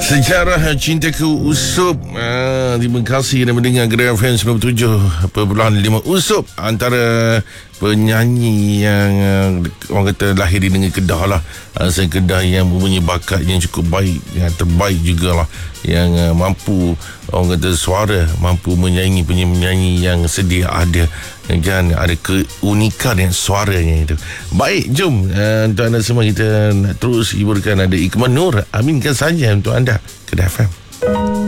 Sejarah Cintaku Usup. Terima kasih kerana mendengar Gerai FM 97.5 Usup. Antara penyanyi yang orang kata lahir di negeri Kedah lah. Asal Kedah yang mempunyai bakat yang cukup baik, yang terbaik jugalah, yang mampu, orang kata suara, mampu menyanyi penyanyi yang sedia ada, kan, ada keunikan yang suaranya itu. Baik, jom untuk anda semua kita nak terus hiburkan. Ada Iqman Nur, aminkan saja untuk anda Kedah FM.